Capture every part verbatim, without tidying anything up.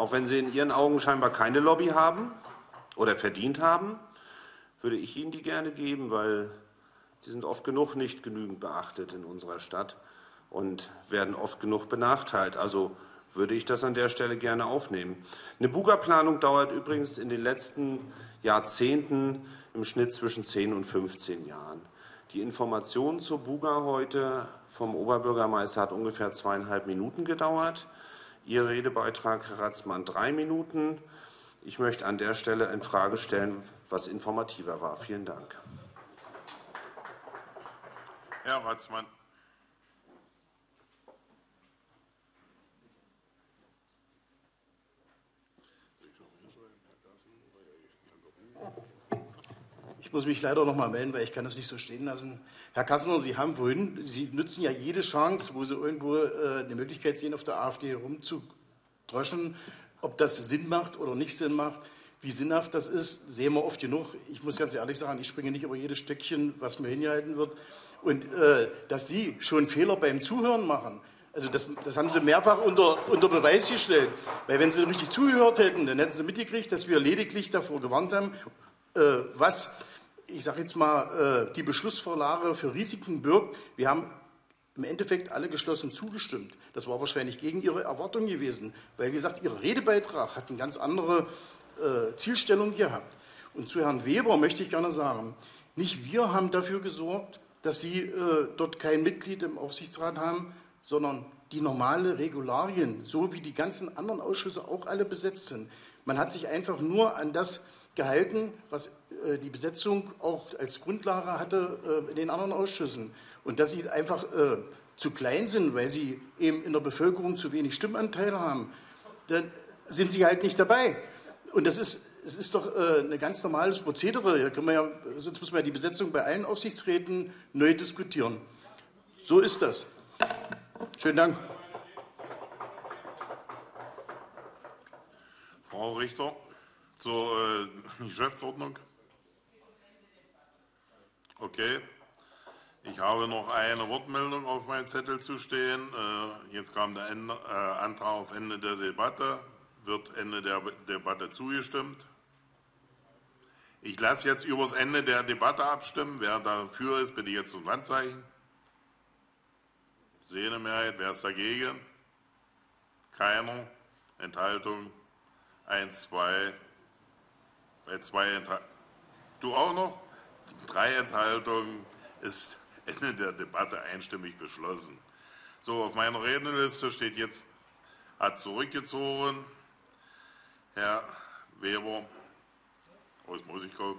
Auch wenn Sie in Ihren Augen scheinbar keine Lobby haben oder verdient haben, würde ich Ihnen die gerne geben, weil die sind oft genug nicht genügend beachtet in unserer Stadt und werden oft genug benachteiligt. Also würde ich das an der Stelle gerne aufnehmen. Eine Buga-Planung dauert übrigens in den letzten Jahrzehnten im Schnitt zwischen zehn und fünfzehn Jahren. Die Information zur Buga heute vom Oberbürgermeister hat ungefähr zweieinhalb Minuten gedauert. Ihr Redebeitrag, Herr Ratzmann, drei Minuten. Ich möchte an der Stelle in Frage stellen, was informativer war. Vielen Dank. Herr Ratzmann. Ich muss mich leider noch mal melden, weil ich kann das nicht so stehen lassen. Herr Kassner, Sie haben vorhin, Sie nutzen ja jede Chance, wo Sie irgendwo äh, eine Möglichkeit sehen, auf der AfD herumzudröschen, ob das Sinn macht oder nicht Sinn macht. Wie sinnhaft das ist, sehen wir oft genug. Ich muss ganz ehrlich sagen, ich springe nicht über jedes Stückchen, was mir hingehalten wird. Und äh, dass Sie schon Fehler beim Zuhören machen, also das, das haben Sie mehrfach unter, unter Beweis gestellt. Weil wenn Sie richtig zugehört hätten, dann hätten Sie mitgekriegt, dass wir lediglich davor gewarnt haben, äh, was, ich sage jetzt mal, äh, die Beschlussvorlage für Risiken birgt. Wir haben im Endeffekt alle geschlossen zugestimmt. Das war wahrscheinlich gegen Ihre Erwartungen gewesen. Weil, wie gesagt, Ihr Redebeitrag hat eine ganz andere äh, Zielstellung gehabt. Und zu Herrn Weber möchte ich gerne sagen, nicht wir haben dafür gesorgt, dass Sie äh, dort kein Mitglied im Aufsichtsrat haben, sondern die normale Regularien, so wie die ganzen anderen Ausschüsse auch alle besetzt sind. Man hat sich einfach nur an das gehalten, was äh, die Besetzung auch als Grundlage hatte äh, in den anderen Ausschüssen. Und dass sie einfach äh, zu klein sind, weil sie eben in der Bevölkerung zu wenig Stimmanteil haben, dann sind sie halt nicht dabei. Und das ist, es ist doch äh, ein ganz normales Prozedere. Hier können wir ja, sonst müssen wir ja die Besetzung bei allen Aufsichtsräten neu diskutieren. So ist das. Schönen Dank. Frau Richter, zur äh, Geschäftsordnung. Okay. Ich habe noch eine Wortmeldung auf meinem Zettel zu stehen. Äh, jetzt kam der Ende, äh, Antrag auf Ende der Debatte. Wird Ende der Debatte zugestimmt? Ich lasse jetzt über das Ende der Debatte abstimmen. Wer dafür ist, bitte jetzt zum Handzeichen. Sehe eine Mehrheit. Wer ist dagegen? Keiner. Enthaltung? Eins, zwei. Bei zwei Enthaltungen. Du auch noch? Drei Enthaltungen ist Ende der Debatte einstimmig beschlossen. So, auf meiner Rednerliste steht jetzt, hat zurückgezogen, Herr Weber. Oh, jetzt muss ich kommen.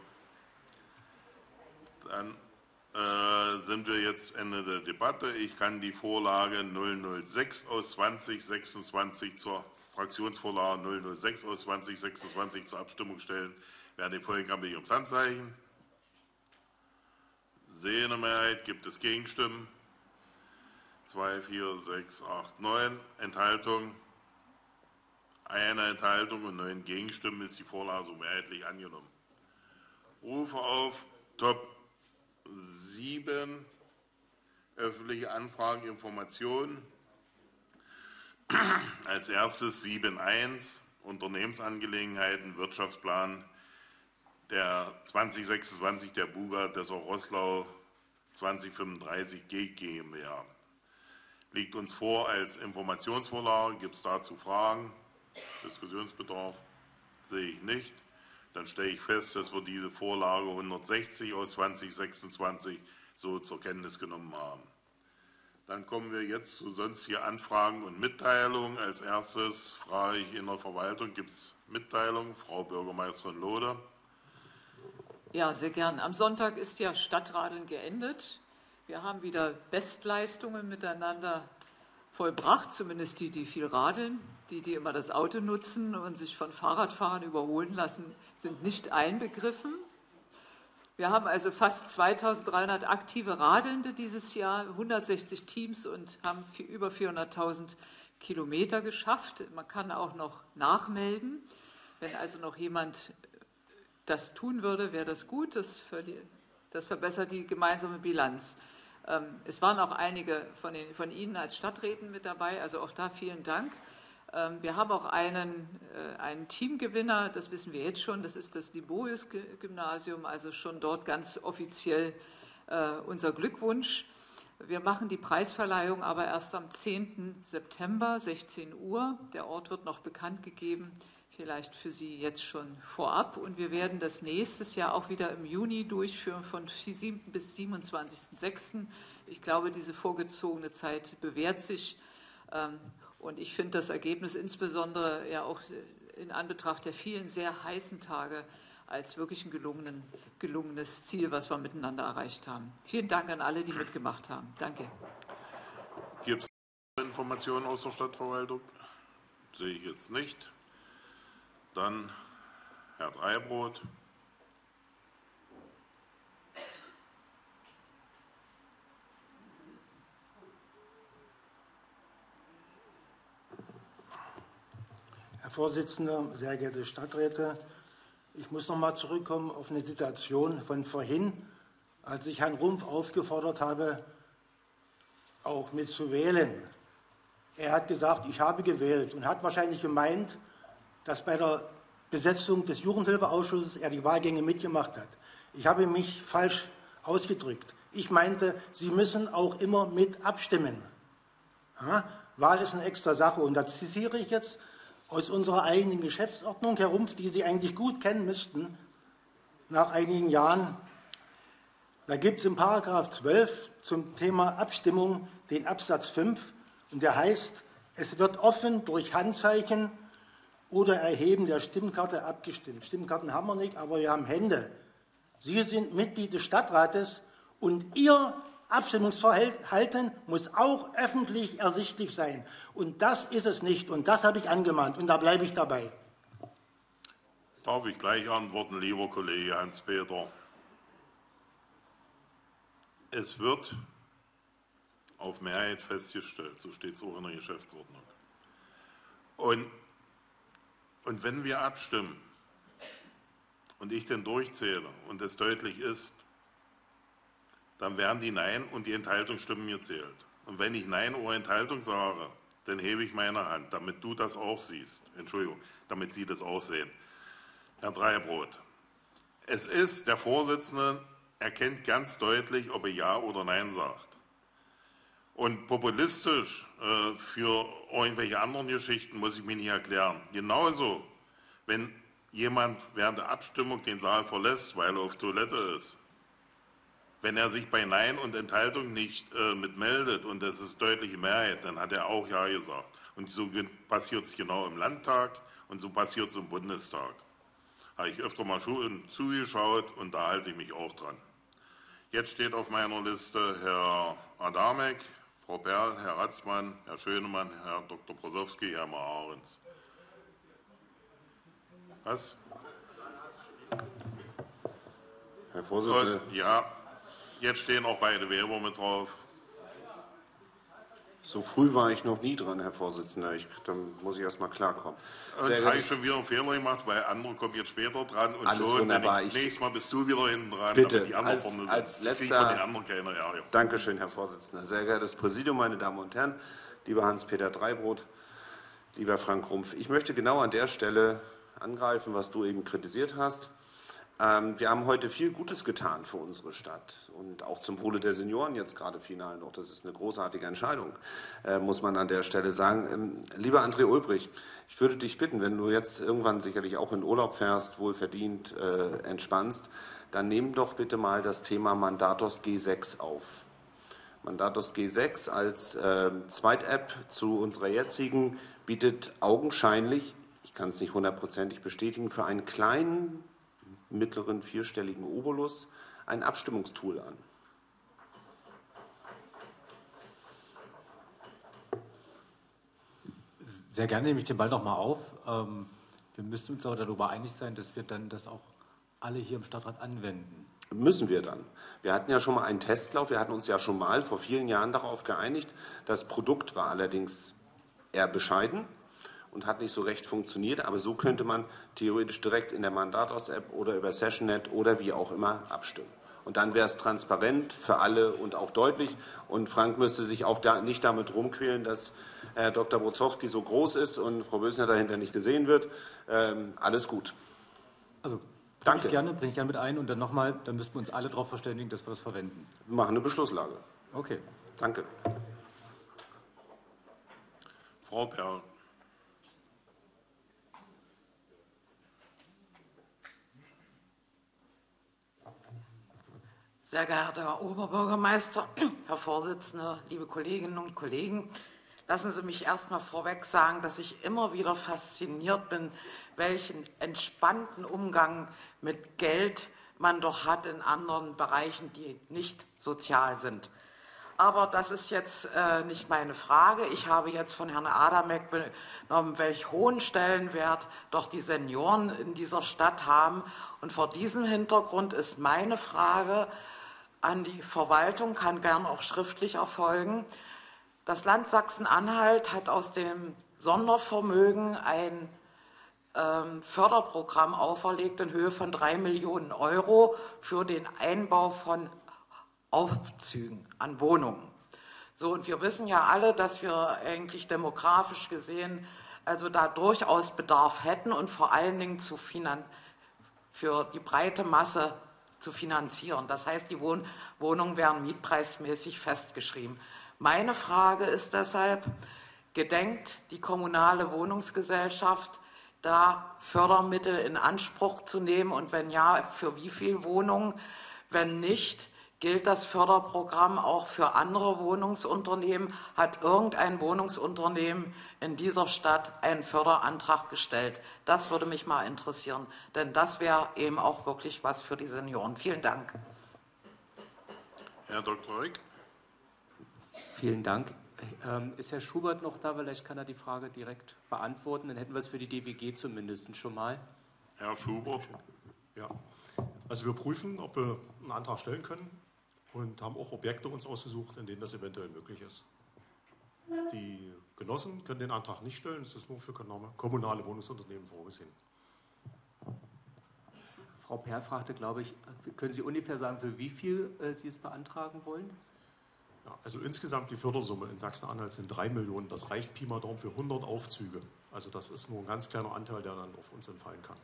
Dann äh, sind wir jetzt Ende der Debatte. Ich kann die Vorlage null null sechs aus zwanzig sechsundzwanzig zur Fraktionsvorlage null null sechs aus zwanzig sechsundzwanzig zur Abstimmung stellen. Wer den folgen kann, bitte ich ums Handzeichen. Sehe eine Mehrheit. Gibt es Gegenstimmen? zwei, vier, sechs, acht, neun. Enthaltung? Eine Enthaltung und neun Gegenstimmen ist die Vorlage so mehrheitlich angenommen. Rufe auf Top sieben. Öffentliche Anfragen, Informationen. Als erstes sieben Punkt eins. Unternehmensangelegenheiten, Wirtschaftsplan der zwanzig sechsundzwanzig der Buga Dessau Roßlau zwanzig fünfunddreißig GmbH. Liegt uns vor als Informationsvorlage. Gibt es dazu Fragen? Diskussionsbedarf? Sehe ich nicht. Dann stelle ich fest, dass wir diese Vorlage hundertsechzig aus zwanzig sechsundzwanzig so zur Kenntnis genommen haben. Dann kommen wir jetzt zu sonstigen Anfragen und Mitteilungen. Als erstes frage ich in der Verwaltung, gibt es Mitteilungen? Frau Bürgermeisterin Lode. Ja, sehr gern. Am Sonntag ist ja Stadtradeln geendet. Wir haben wieder Bestleistungen miteinander vollbracht, zumindest die, die viel radeln. Die, die immer das Auto nutzen und sich von Fahrradfahrern überholen lassen, sind nicht einbegriffen. Wir haben also fast zweitausenddreihundert aktive Radelnde dieses Jahr, hundertsechzig Teams und haben über vierhunderttausend Kilometer geschafft. Man kann auch noch nachmelden. Wenn also noch jemand das tun würde, wäre das gut. Das, für die, das verbessert die gemeinsame Bilanz. Ähm, es waren auch einige von, den, von Ihnen als Stadträten mit dabei, also auch da vielen Dank. Wir haben auch einen, einen Teamgewinner, das wissen wir jetzt schon, das ist das Liborius-Gymnasium, also schon dort ganz offiziell unser Glückwunsch. Wir machen die Preisverleihung aber erst am zehnten September, sechzehn Uhr. Der Ort wird noch bekannt gegeben, vielleicht für Sie jetzt schon vorab. Und wir werden das nächstes Jahr auch wieder im Juni durchführen, von siebten bis siebenundzwanzigsten sechsten Ich glaube, diese vorgezogene Zeit bewährt sich. Und ich finde das Ergebnis insbesondere ja auch in Anbetracht der vielen sehr heißen Tage als wirklich ein gelungenen, gelungenes Ziel, was wir miteinander erreicht haben. Vielen Dank an alle, die mitgemacht haben. Danke. Gibt es Informationen aus der Stadtverwaltung? Sehe ich jetzt nicht. Dann Herr Dreibrot. Herr Vorsitzender, sehr geehrte Stadträte, ich muss noch mal zurückkommen auf eine Situation von vorhin, als ich Herrn Rumpf aufgefordert habe, auch mitzuwählen. Er hat gesagt, ich habe gewählt und hat wahrscheinlich gemeint, dass bei der Besetzung des Jugendhilfeausschusses er die Wahlgänge mitgemacht hat. Ich habe mich falsch ausgedrückt. Ich meinte, Sie müssen auch immer mit abstimmen. Ja, Wahl ist eine extra Sache und da zitiere ich jetzt aus unserer eigenen Geschäftsordnung, Herr Rumpf, die Sie eigentlich gut kennen müssten, nach einigen Jahren. Da gibt es im Paragraph zwölf zum Thema Abstimmung den Absatz fünf und der heißt, es wird offen durch Handzeichen oder Erheben der Stimmkarte abgestimmt. Stimmkarten haben wir nicht, aber wir haben Hände. Sie sind Mitglied des Stadtrates und Ihr Abstimmungsverhalten muss auch öffentlich ersichtlich sein. Und das ist es nicht. Und das habe ich angemahnt. Und da bleibe ich dabei. Darf ich gleich antworten, lieber Kollege Hans-Peter? Es wird auf Mehrheit festgestellt. So steht es auch in der Geschäftsordnung. Und, und wenn wir abstimmen und ich den durchzähle und es deutlich ist, dann werden die Nein- und die Enthaltungsstimmen gezählt. Und wenn ich Nein oder Enthaltung sage, dann hebe ich meine Hand, damit du das auch siehst. Entschuldigung, damit Sie das auch sehen. Herr Dreibrot, es ist, der Vorsitzende erkennt ganz deutlich, ob er Ja oder Nein sagt. Und populistisch äh, für irgendwelche anderen Geschichten muss ich mich nicht erklären. Genauso, wenn jemand während der Abstimmung den Saal verlässt, weil er auf Toilette ist, wenn er sich bei Nein und Enthaltung nicht äh, mitmeldet und das ist deutliche Mehrheit, dann hat er auch Ja gesagt. Und so passiert es genau im Landtag und so passiert es im Bundestag. Habe ich öfter mal schon zugeschaut und da halte ich mich auch dran. Jetzt steht auf meiner Liste Herr Adamek, Frau Perl, Herr Ratzmann, Herr Schönemann, Herr Doktor Brosowski, Herr Ahrens. Was? Herr Vorsitzender. Und, ja. Jetzt stehen auch beide Weber mit drauf. So früh war ich noch nie dran, Herr Vorsitzender. Ich, dann muss ich erst mal klarkommen. Und habe ich schon wieder einen Fehler gemacht, weil andere kommen jetzt später dran. Und alles schon, wunderbar. Ich, nächstes Mal bist du wieder hinten dran, bitte, damit die anderen als, vorne als sind. letzter, ich von den anderen keine Ärger. Dankeschön, Herr Vorsitzender. Sehr geehrtes Präsidium, meine Damen und Herren, lieber Hans-Peter Dreibrot, lieber Frank Rumpf. Ich möchte genau an der Stelle angreifen, was du eben kritisiert hast. Wir haben heute viel Gutes getan für unsere Stadt und auch zum Wohle der Senioren jetzt gerade final noch. Das ist eine großartige Entscheidung, muss man an der Stelle sagen. Lieber André Ulbrich, ich würde dich bitten, wenn du jetzt irgendwann sicherlich auch in Urlaub fährst, wohlverdient äh, entspannst, dann nimm doch bitte mal das Thema Mandatos G sechs auf. Mandatos G sechs als äh, Zweit-App zu unserer jetzigen bietet augenscheinlich, ich kann es nicht hundertprozentig bestätigen, für einen kleinen mittleren vierstelligen Obolus ein Abstimmungstool an. Sehr gerne nehme ich den Ball noch mal auf. Ähm, wir müssen uns aber darüber einig sein, dass wir dann das auch alle hier im Stadtrat anwenden. Müssen wir dann. Wir hatten ja schon mal einen Testlauf, wir hatten uns ja schon mal vor vielen Jahren darauf geeinigt. Das Produkt war allerdings eher bescheiden und hat nicht so recht funktioniert, aber so könnte man theoretisch direkt in der Mandatos-App oder über SessionNet oder wie auch immer abstimmen. Und dann wäre es transparent für alle und auch deutlich. Und Frank müsste sich auch da nicht damit rumquälen, dass Herr Doktor Brutzowski so groß ist und Frau Bösner dahinter nicht gesehen wird. Ähm, alles gut. Also, danke. Ich gerne, bringe ich gerne mit ein und dann nochmal, dann müssten wir uns alle darauf verständigen, dass wir das verwenden. Wir machen eine Beschlusslage. Okay. Danke. Frau Perl. Sehr geehrter Herr Oberbürgermeister, Herr Vorsitzender, liebe Kolleginnen und Kollegen, lassen Sie mich erst mal vorweg sagen, dass ich immer wieder fasziniert bin, welchen entspannten Umgang mit Geld man doch hat in anderen Bereichen, die nicht sozial sind. Aber das ist jetzt äh, nicht meine Frage. Ich habe jetzt von Herrn Adamek benommen, welch hohen Stellenwert doch die Senioren in dieser Stadt haben. Und vor diesem Hintergrund ist meine Frage an die Verwaltung, kann gern auch schriftlich erfolgen. Das Land Sachsen-Anhalt hat aus dem Sondervermögen ein ähm, Förderprogramm auferlegt in Höhe von drei Millionen Euro für den Einbau von Aufzügen an Wohnungen. So, und wir wissen ja alle, dass wir eigentlich demografisch gesehen also da durchaus Bedarf hätten und vor allen Dingen zu finan- für die breite Masse zu finanzieren. Das heißt, die Wohn- Wohnungen werden mietpreismäßig festgeschrieben. Meine Frage ist deshalb, gedenkt die kommunale Wohnungsgesellschaft, da Fördermittel in Anspruch zu nehmen und wenn ja, für wie viele Wohnungen? Wenn nicht, gilt das Förderprogramm auch für andere Wohnungsunternehmen? Hat irgendein Wohnungsunternehmen in dieser Stadt einen Förderantrag gestellt? Das würde mich mal interessieren, denn das wäre eben auch wirklich was für die Senioren. Vielen Dank. Herr Doktor Rück. Vielen Dank. Ähm, ist Herr Schubert noch da? Vielleicht kann er die Frage direkt beantworten. Dann hätten wir es für die D W G zumindest schon mal. Herr Schubert. Ja, also wir prüfen, ob wir einen Antrag stellen können und haben auch Objekte uns ausgesucht, in denen das eventuell möglich ist. Die Genossen können den Antrag nicht stellen, es ist nur für kommunale Wohnungsunternehmen vorgesehen. Frau Perl fragte, glaube ich, können Sie ungefähr sagen, für wie viel äh, Sie es beantragen wollen? Ja, also insgesamt die Fördersumme in Sachsen-Anhalt sind drei Millionen. Das reicht Pi mal Daumen für hundert Aufzüge. Also das ist nur ein ganz kleiner Anteil, der dann auf uns entfallen kann.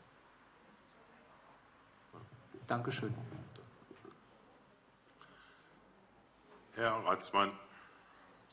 Ja. Dankeschön. Herr Ratzmann.